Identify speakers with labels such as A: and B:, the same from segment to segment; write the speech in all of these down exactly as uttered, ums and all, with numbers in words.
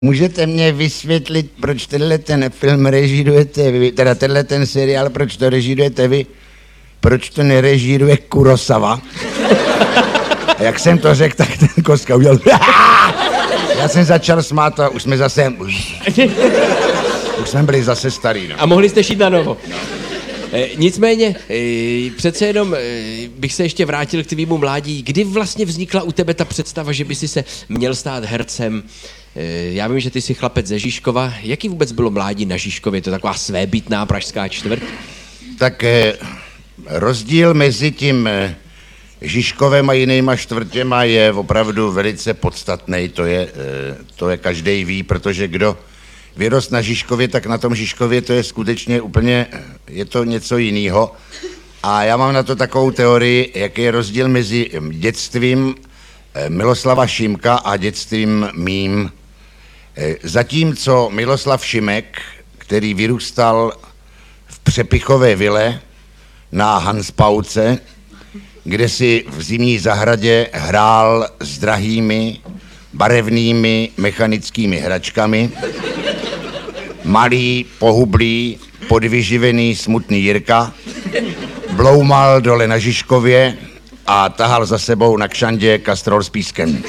A: Můžete mě vysvětlit, proč tenhle ten film režírujete vy, teda tenhle ten seriál, proč to režírujete vy, proč to nerežíruje Kurosawa? A jak jsem to řekl, tak ten Koska udělal. Já jsem začal smát a už jsme zase, už, už jsme byli zase starý. No.
B: A mohli jste šít na novo. E, nicméně, e, přece jenom e, bych se ještě vrátil k tvýmu mládí. Kdy vlastně vznikla u tebe ta představa, že by si se měl stát hercem? E, já vím, že ty jsi chlapec ze Žižkova. Jaký vůbec bylo mládí na Žižkově? Je to taková svébytná pražská čtvrť?
A: Tak e, rozdíl mezi tím e, Žižkovem a jinýma čtvrtěma je opravdu velice podstatný. To je, e, to je každý ví, protože kdo vyrost na Žižkově, tak na tom Žižkově to je skutečně úplně, je to něco jiného. A já mám na to takovou teorii, jaký je rozdíl mezi dětstvím Miloslava Šimka a dětstvím mým. Zatímco Miloslav Šimek, který vyrůstal v Přepichové vile na Hanspauce, kde si v zimní zahradě hrál s drahými, barevnými mechanickými hračkami, malý, pohublý, podvyživený, smutný Jirka bloumal dole na Žižkově a tahal za sebou na kšandě kastrol s pískem.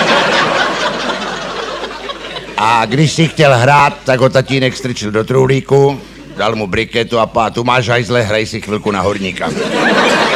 A: A když si chtěl hrát, tak ho tatínek strčil do trůlíku, dal mu briketu a pá, tu máš hajzle, hraj si chvilku na horníka.